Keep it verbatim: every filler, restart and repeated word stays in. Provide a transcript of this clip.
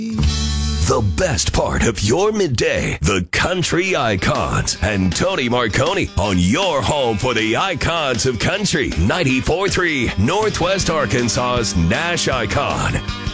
The best part of your midday, the Country Icons, and Tony Marconi on your home for the icons of country, ninety-four point three Northwest Arkansas's Nash Icon.